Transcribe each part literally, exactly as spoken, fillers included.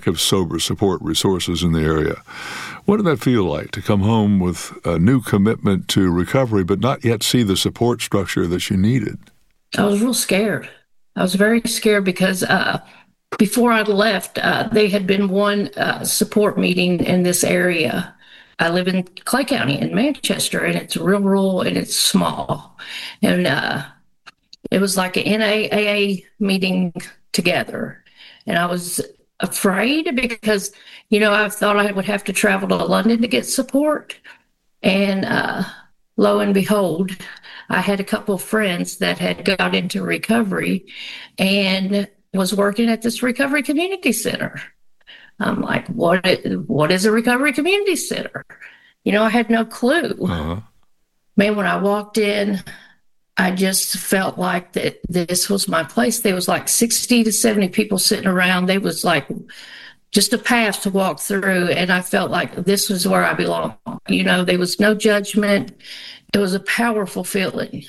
lack of sober support resources in the area. What did that feel like to come home with a new commitment to recovery but not yet see the support structure that you needed? I was real scared. I was very scared because uh, before I left, uh, they had been one uh, support meeting in this area. I live in Clay County in Manchester, and it's real rural and it's small. And uh, it was like an N double A A meeting together. And I was afraid because, you know, I thought I would have to travel to London to get support. And uh, lo and behold, I had a couple of friends that had got into recovery and was working at this recovery community center. I'm like, what, what is a recovery community center? You know, I had no clue. Uh-huh. Man, when I walked in, I just felt like that this was my place. There was like sixty to seventy people sitting around. They was like just a path to walk through. And I felt like this was where I belong. You know, there was no judgment. It was a powerful feeling.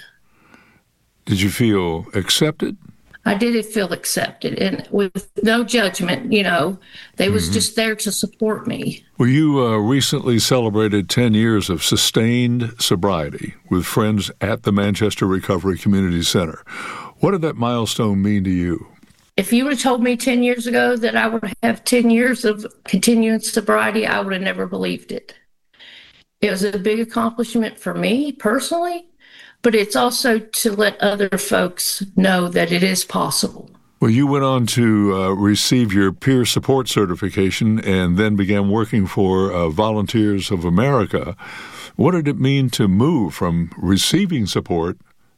Did you feel accepted? I did feel accepted and with no judgment, you know, they was mm-hmm. just there to support me. Well, you uh, recently celebrated ten years of sustained sobriety with friends at the Manchester Recovery Community Center. What did that milestone mean to you? If you would have told me ten years ago that I would have ten years of continuing sobriety, I would have never believed it. It was a big accomplishment for me personally, but it's also to let other folks know that it is possible. Well, you went on to uh, receive your peer support certification and then began working for uh, Volunteers of America. What did it mean to move from receiving support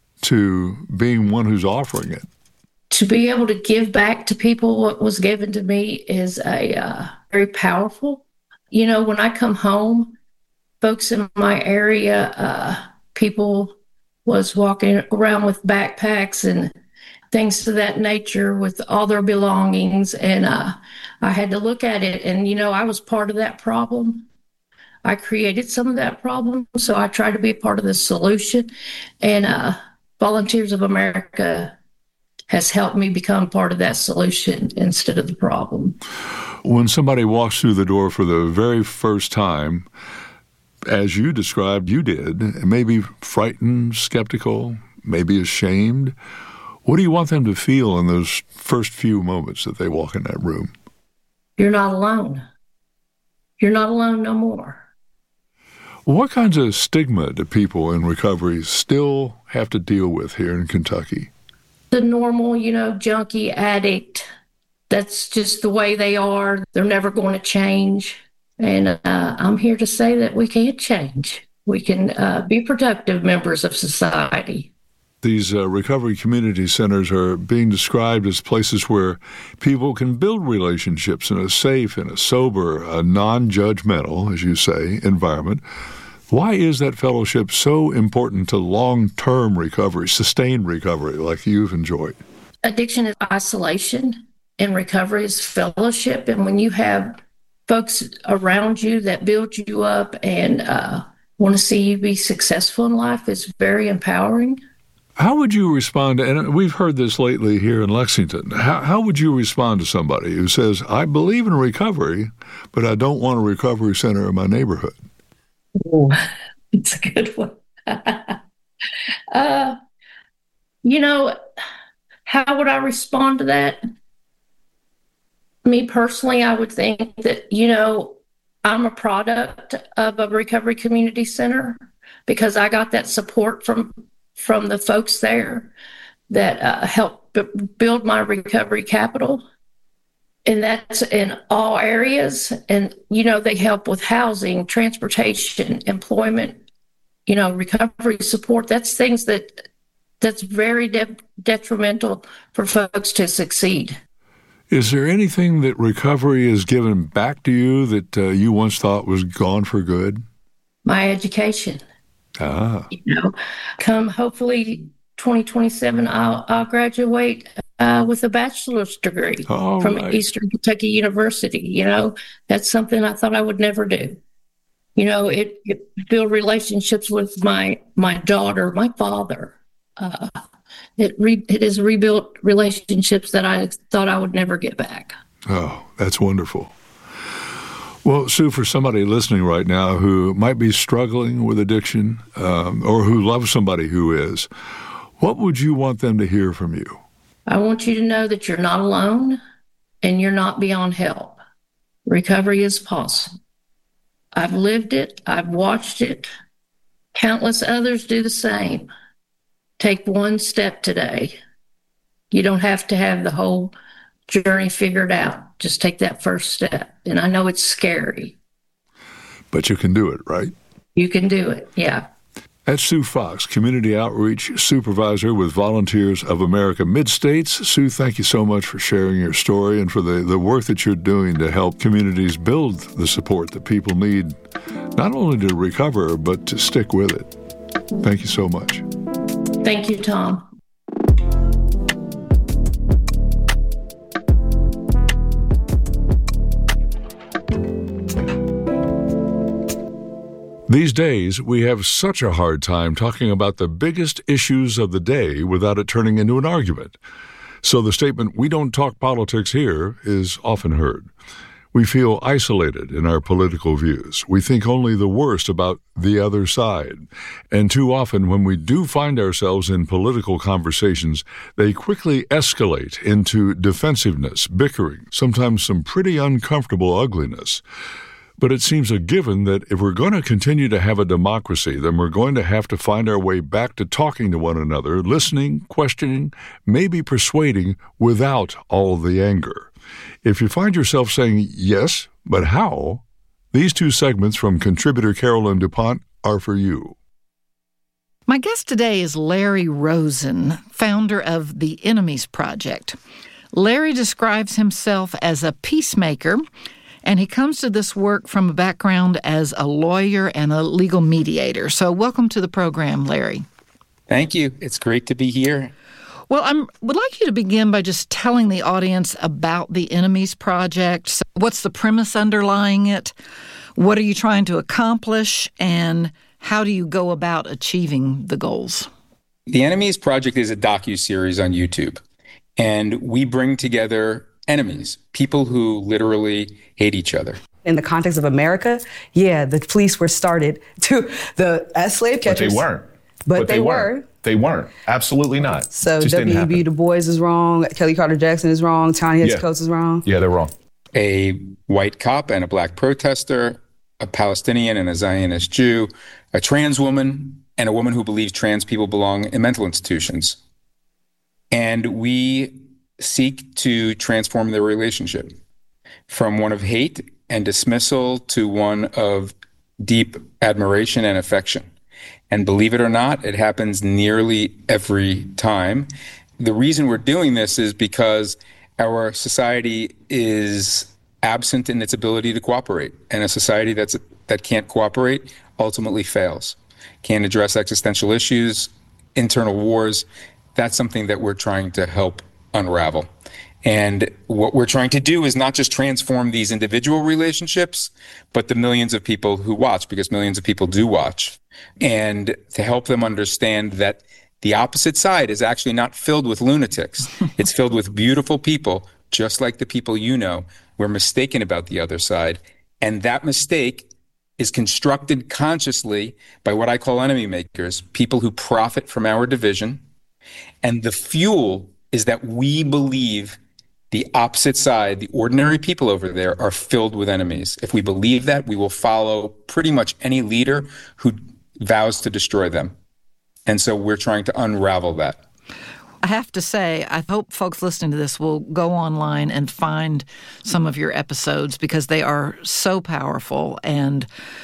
to being one who's offering it? To be able to give back to people what was given to me is a uh, very powerful. You know, when I come home, folks in my area, uh, people was walking around with backpacks and things of that nature with all their belongings. And uh, I had to look at it. And, you know, I was part of that problem. I created some of that problem. So I try to be a part of the solution. And uh, Volunteers of America has helped me become part of that solution instead of the problem. When somebody walks through the door for the very first time, as you described, you did, maybe frightened, skeptical, maybe ashamed. What do you want them to feel in those first few moments that they walk in that room? You're not alone. You're not alone no more. What kinds of stigma do people in recovery still have to deal with here in Kentucky? The normal, you know, junkie, addict, that's just the way they are. They're never going to change. And uh, I'm here to say that we can change. We can uh, be productive members of society. These uh, recovery community centers are being described as places where people can build relationships in a safe, in a sober, a non-judgmental, as you say, environment. Why is that fellowship so important to long-term recovery, sustained recovery like you've enjoyed? Addiction is isolation, and recovery is fellowship. And when you have folks around you that build you up and uh, want to see you be successful in life is very empowering. How would you respond to, and we've heard this lately here in Lexington, how, how would you respond to somebody who says, I believe in recovery, but I don't want a recovery center in my neighborhood? Ooh, it's a good one. uh, you know, how would I respond to that? Me personally, I would think that, you know, I'm a product of a recovery community center because I got that support from from the folks there that uh, helped b- build my recovery capital. And that's in all areas. And, you know, they help with housing, transportation, employment, you know, recovery support. That's things that that's very de- detrimental for folks to succeed. Is there anything that recovery has given back to you that uh, you once thought was gone for good? My education. Ah. You know, come hopefully twenty twenty-seven, I'll, I'll graduate uh, with a bachelor's degree All from right. Eastern Kentucky University. You know, that's something I thought I would never do. You know, it, it build relationships with my my daughter, my father. Uh, It re- it has rebuilt relationships that I thought I would never get back. Oh, that's wonderful. Well, Sue, for somebody listening right now who might be struggling with addiction um, or who loves somebody who is, what would you want them to hear from you? I want you to know that you're not alone and you're not beyond help. Recovery is possible. I've lived it. I've watched it. Countless others do the same. Take one step today. You don't have to have the whole journey figured out. Just take that first step. And I know it's scary. But you can do it, right? You can do it, yeah. That's Sue Fox, Community Outreach Supervisor with Volunteers of America Mid-States. Sue, thank you so much for sharing your story and for the, the work that you're doing to help communities build the support that people need, not only to recover, but to stick with it. Thank you so much. Thank you, Tom. These days, we have such a hard time talking about the biggest issues of the day without it turning into an argument. So the statement, "we don't talk politics here," is often heard. We feel isolated in our political views. We think only the worst about the other side. And too often, when we do find ourselves in political conversations, they quickly escalate into defensiveness, bickering, sometimes some pretty uncomfortable ugliness. But it seems a given that if we're going to continue to have a democracy, then we're going to have to find our way back to talking to one another, listening, questioning, maybe persuading without all the anger. If you find yourself saying, yes, but how? These two segments from contributor Carolyn DuPont are for you. My guest today is Larry Rosen, founder of the Enemies Project. Larry describes himself as a peacemaker, and he comes to this work from a background as a lawyer and a legal mediator. So welcome to the program, Larry. Thank you. It's great to be here. Well, I would like you to begin by just telling the audience about the Enemies Project. So what's the premise underlying it? What are you trying to accomplish? And how do you go about achieving the goals? The Enemies Project is a docuseries on YouTube. And we bring together enemies, people who literally hate each other. In the context of America, yeah, the police were started to the as slave catchers. But they weren't. But, but they, they were. weren't. They weren't. Absolutely not. So Just W E B Du Bois is wrong. Kelly Carter Jackson is wrong. Ta-Nehisi Yeah. Coates is wrong. Yeah, they're wrong. A white cop and a black protester, a Palestinian and a Zionist Jew, a trans woman, and a woman who believes trans people belong in mental institutions. And we seek to transform their relationship from one of hate and dismissal to one of deep admiration and affection. And believe it or not, it happens nearly every time. The reason we're doing this is because our society is absent in its ability to cooperate. And a society that's that can't cooperate ultimately fails. Can't address existential issues, internal wars. That's something that we're trying to help unravel. And what we're trying to do is not just transform these individual relationships, but the millions of people who watch, because millions of people do watch, and to help them understand that the opposite side is actually not filled with lunatics. It's filled with beautiful people, just like the people you know. We're mistaken about the other side. And that mistake is constructed consciously by what I call enemy makers, people who profit from our division. And the fuel is that we believe the opposite side, the ordinary people over there, are filled with enemies. If we believe that, we will follow pretty much any leader who vows to destroy them. And so we're trying to unravel that. I have to say, I hope folks listening to this will go online and find some of your episodes because they are so powerful and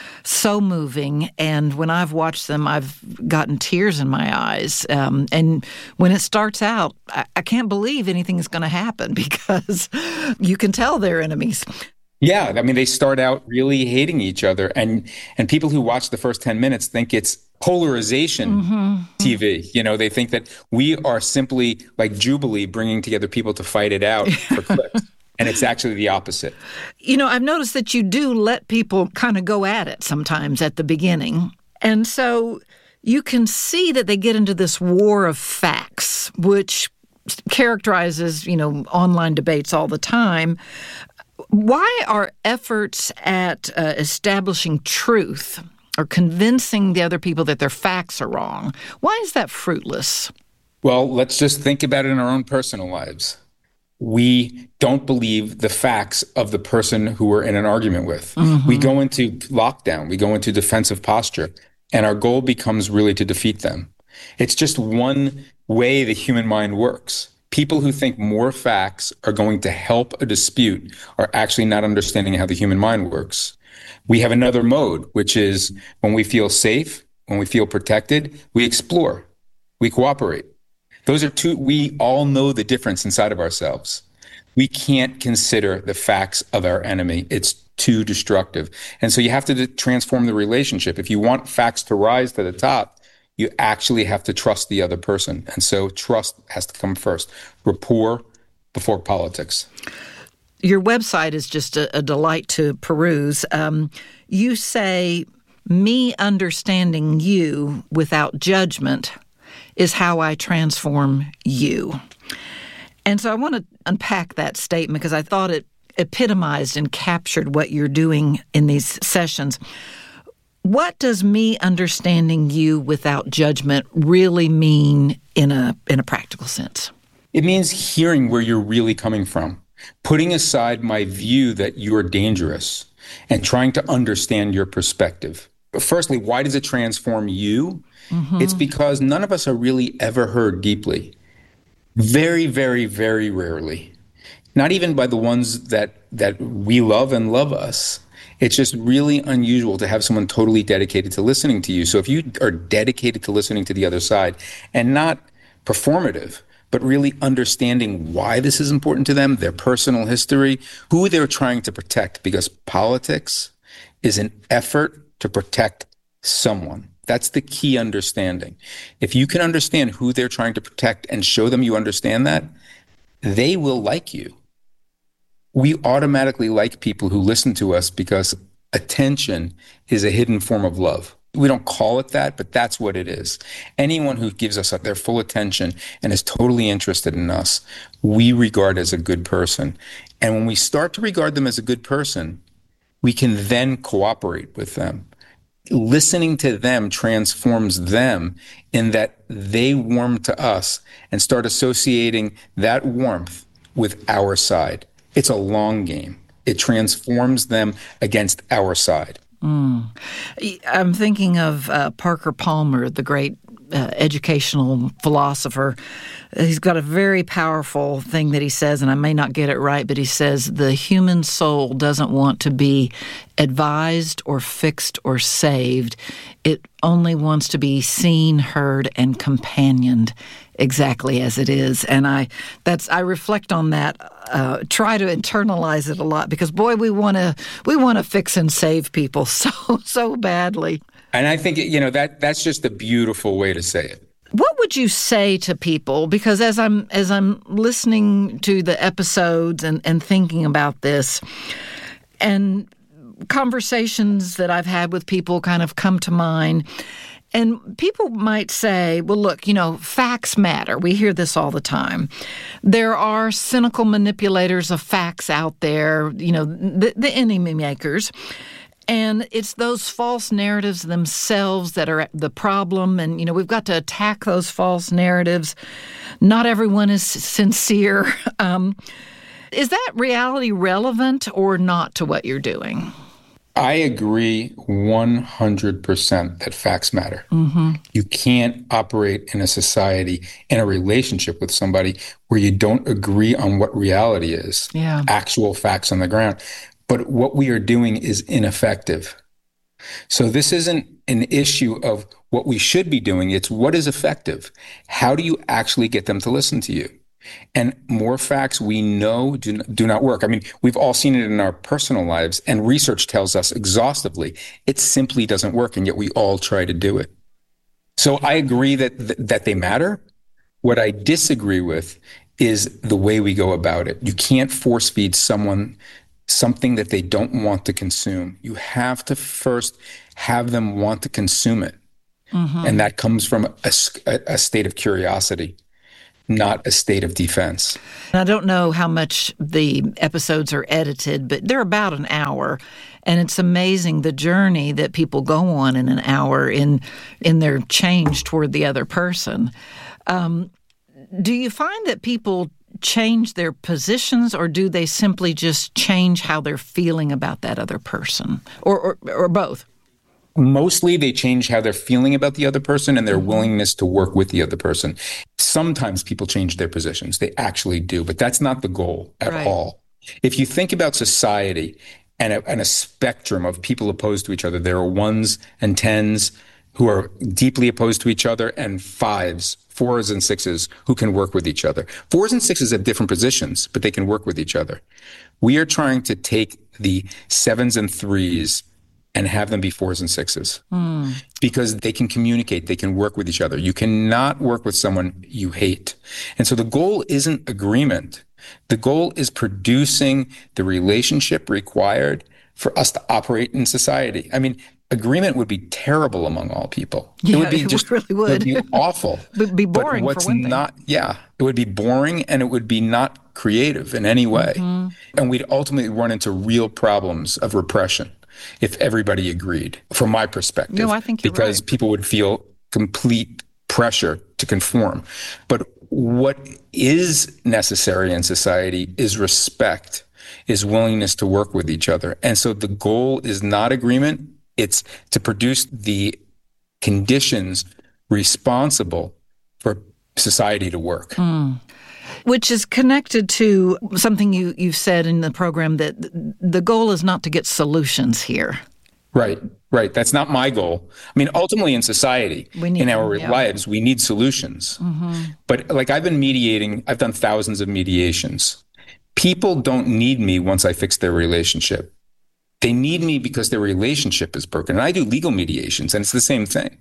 so moving. And when I've watched them, I've gotten tears in my eyes. Um, and when it starts out, I, I can't believe anything is going to happen because you can tell they're enemies. Yeah, I mean, they start out really hating each other. And, and people who watch the first ten minutes think it's polarization mm-hmm. T V. You know, they think that we are simply like Jubilee bringing together people to fight it out for clicks. And it's actually the opposite. You know, I've noticed that you do let people kind of go at it sometimes at the beginning. And so you can see that they get into this war of facts, which characterizes, you know, online debates all the time. Why are efforts at uh, establishing truth or convincing the other people that their facts are wrong, why is that fruitless? Well, let's just think about it in our own personal lives. We don't believe the facts of the person who we're in an argument with. Mm-hmm. We go into lockdown, we go into defensive posture, and our goal becomes really to defeat them. It's just one way the human mind works. People who think more facts are going to help a dispute are actually not understanding how the human mind works. We have another mode, which is when we feel safe, when we feel protected, we explore, we cooperate. Those are two, we all know the difference inside of ourselves. We can't consider the facts of our enemy. It's too destructive. And so you have to transform the relationship. If you want facts to rise to the top, you actually have to trust the other person. And so trust has to come first. Rapport before politics. Your website is just a, a delight to peruse. Um, you say, me understanding you without judgment is how I transform you. And so I want to unpack that statement because I thought it epitomized and captured what you're doing in these sessions. What does me understanding you without judgment really mean in a in a practical sense? It means hearing where you're really coming from, putting aside my view that you're dangerous and trying to understand your perspective. But firstly, why does it transform you? Mm-hmm. It's because none of us are really ever heard deeply. Very, very, very rarely. Not even by the ones that that we love and love us. It's just really unusual to have someone totally dedicated to listening to you. So if you are dedicated to listening to the other side and not performative, but really understanding why this is important to them, their personal history, who they're trying to protect, because politics is an effort to protect someone. That's the key understanding. If you can understand who they're trying to protect and show them you understand that, they will like you. We automatically like people who listen to us because attention is a hidden form of love. We don't call it that, but that's what it is. Anyone who gives us their full attention and is totally interested in us, we regard as a good person. And when we start to regard them as a good person, we can then cooperate with them. Listening to them transforms them in that they warm to us and start associating that warmth with our side. It's a long game. It transforms them against our side. Mm. I'm thinking of uh, Parker Palmer, the great uh, educational philosopher. He's got a very powerful thing that he says, and I may not get it right, but he says the human soul doesn't want to be advised or fixed or saved. It only wants to be seen, heard, and companioned exactly as it is. And I that's I reflect on that, uh, try to internalize it a lot because boy, we want to we want to fix and save people so so badly. And I think, you know, that that's just a beautiful way to say it. What would you say to people? Because as I'm as I'm listening to the episodes and, and thinking about this, and conversations that I've had with people kind of come to mind, and people might say, well, look, you know, facts matter. We hear this all the time. There are cynical manipulators of facts out there, you know, the, the enemy makers. And it's those false narratives themselves that are the problem. And, you know, we've got to attack those false narratives. Not everyone is sincere. Um, is that reality relevant or not to what you're doing? I agree one hundred percent that facts matter. Mm-hmm. You can't operate in a society, in a relationship with somebody where you don't agree on what reality is, yeah. Actual facts on the ground. But what we are doing is ineffective. So this isn't an issue of what we should be doing. It's what is effective. How do you actually get them to listen to you? And more facts we know do, do not work. I mean, we've all seen it in our personal lives, and research tells us exhaustively it simply doesn't work, and yet we all try to do it. So I agree that th- that they matter. What I disagree with is the way we go about it. You can't force feed someone something that they don't want to consume. You have to first have them want to consume it. Mm-hmm. And that comes from a, a state of curiosity. not a state of defense. I don't know how much the episodes are edited, but they're about an hour. And it's amazing the journey that people go on in an hour in in their change toward the other person. Um, do you find that people change their positions, or do they simply just change how they're feeling about that other person, or or, or both? Mostly they change how they're feeling about the other person and their willingness to work with the other person. Sometimes people change their positions. They actually do, but that's not the goal at Right. all. If you think about society and a, and a spectrum of people opposed to each other, there are ones and tens who are deeply opposed to each other, and fives, fours and sixes who can work with each other. Fours and sixes have different positions, but they can work with each other. We are trying to take the sevens and threes and have them be fours and sixes mm. because they can communicate, they can work with each other. You cannot work with someone you hate. And so the goal isn't agreement. The goal is producing the relationship required for us to operate in society. I mean, agreement would be terrible among all people. Yeah, it would be it just really would. It would be awful. It would be boring but what's for one thing. Not, yeah, it would be boring, and it would be not creative in any way. Mm-hmm. And we'd ultimately run into real problems of repression if everybody agreed, from my perspective. No, I think you're because right. people would feel complete pressure to conform. But what is necessary in society is respect, is willingness to work with each other. And so the goal is not agreement. It's to produce the conditions responsible for society to work. Mm. Which is connected to something you, you've said in the program, that the goal is not to get solutions here. Right, right. That's not my goal. I mean, ultimately in society, We need in our them, yeah. lives, we need solutions. Mm-hmm. But like I've been mediating, I've done thousands of mediations. People don't need me once I fix their relationship. They need me because their relationship is broken. And I do legal mediations, and it's the same thing.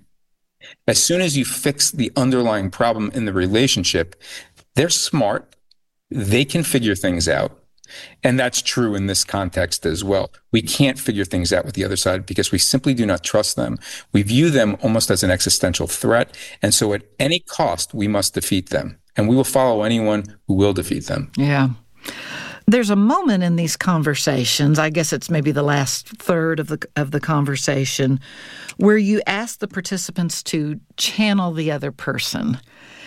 As soon as you fix the underlying problem in the relationship, they're smart. They can figure things out. And that's true in this context as well. We can't figure things out with the other side because we simply do not trust them. We view them almost as an existential threat. And so at any cost, we must defeat them. And we will follow anyone who will defeat them. Yeah. There's a moment in these conversations, I guess it's maybe the last third of the of the conversation, where you ask the participants to channel the other person.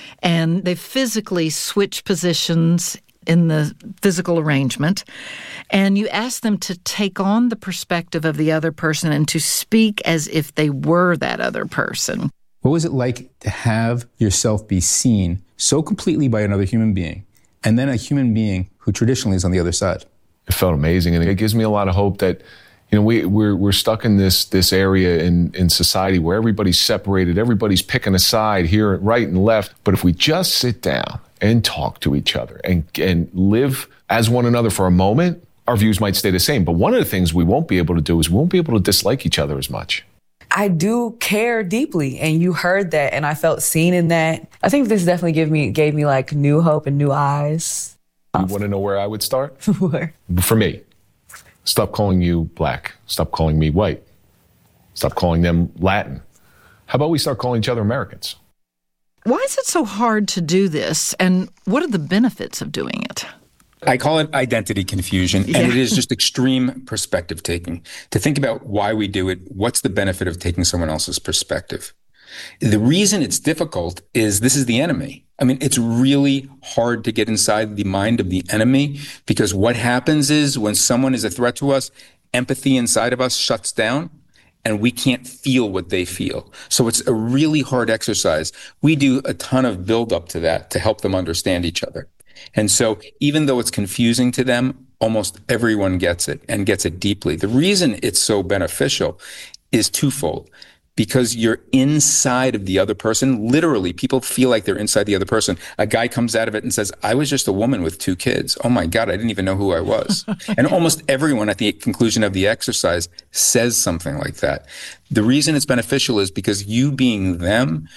And they physically switch positions in the physical arrangement. And you ask them to take on the perspective of the other person and to speak as if they were that other person. What was it like to have yourself be seen so completely by another human being, and then a human being who traditionally is on the other side? It felt amazing, and it gives me a lot of hope that, you know, we, we're we're stuck in this this area in, in society where everybody's separated, everybody's picking a side here, right and left. But if we just sit down and talk to each other and and live as one another for a moment, our views might stay the same. But one of the things we won't be able to do is we won't be able to dislike each other as much. I do care deeply, and you heard that, and I felt seen in that. I think this definitely gave me gave me like new hope and new eyes. You want to know where I would start? Where? For me, stop calling you black. Stop calling me white. Stop calling them Latin. How about we start calling each other Americans? Why is it so hard to do this, and what are the benefits of doing it? I call it identity confusion, and Yeah. it is just extreme perspective taking. To think about why we do it, what's the benefit of taking someone else's perspective? The reason it's difficult is this is the enemy. I mean, it's really hard to get inside the mind of the enemy, because what happens is when someone is a threat to us, empathy inside of us shuts down and we can't feel what they feel. So it's a really hard exercise. We do a ton of build up to that to help them understand each other. And so even though it's confusing to them, almost everyone gets it and gets it deeply. The reason it's so beneficial is twofold. Because you're inside of the other person. Literally, people feel like they're inside the other person. A guy comes out of it and says, I was just a woman with two kids. Oh my God, I didn't even know who I was. And almost everyone at the conclusion of the exercise says something like that. The reason it's beneficial is because you being them,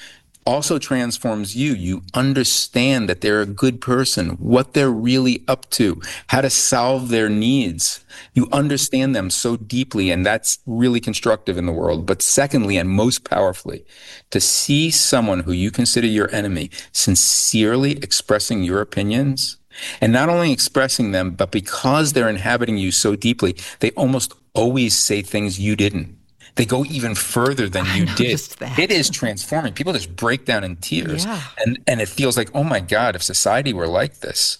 also transforms you. You understand that they're a good person, what they're really up to, how to solve their needs. You understand them so deeply, and that's really constructive in the world. But secondly, and most powerfully, to see someone who you consider your enemy sincerely expressing your opinions, and not only expressing them, but because they're inhabiting you so deeply, they almost always say things you didn't. They go even further than you did. That. It is transforming. People just break down in tears. Yeah. And, and it feels like, oh my God, if society were like this,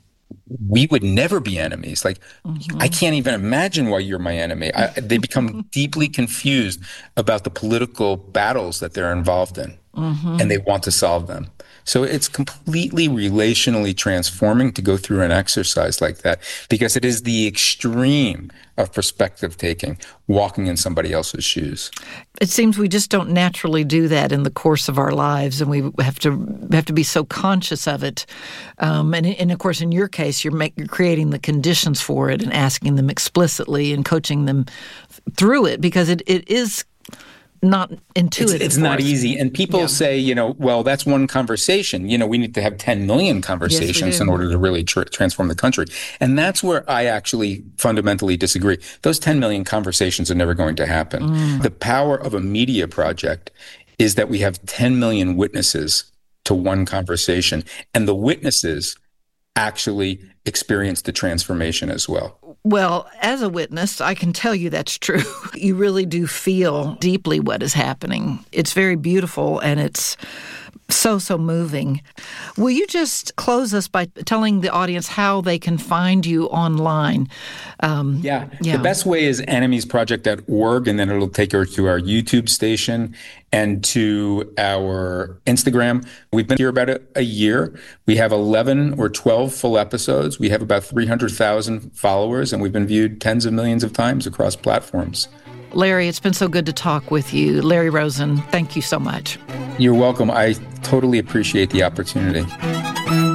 we would never be enemies. Like, mm-hmm. I can't even imagine why you're my enemy. I, they become deeply confused about the political battles that they're involved in, mm-hmm. and they want to solve them. So it's completely relationally transforming to go through an exercise like that, because it is the extreme of perspective taking, walking in somebody else's shoes. It seems we just don't naturally do that in the course of our lives, and we have to have to be so conscious of it. Um, and, and of course, in your case, you're, make, you're creating the conditions for it and asking them explicitly and coaching them through it, because it, it is not intuitive. It's, it's not easy. And people yeah. say, you know, well, that's one conversation. You know, we need to have ten million conversations yes, in order to really tr- transform the country. And that's where I actually fundamentally disagree. Those ten million conversations are never going to happen. Mm. The power of a media project is that we have ten million witnesses to one conversation, and the witnesses actually experience the transformation as well. Well, as a witness, I can tell you that's true. You really do feel deeply what is happening. It's very beautiful, and it's so, so moving. Will you just close us by telling the audience how they can find you online? Um, yeah. yeah. The best way is enemies project dot org, and then it'll take her to our YouTube station and to our Instagram. We've been here about a, a year. We have eleven or twelve full episodes. We have about three hundred thousand followers, and we've been viewed tens of millions of times across platforms. Larry, it's been so good to talk with you. Larry Rosen, thank you so much. You're welcome. I totally appreciate the opportunity.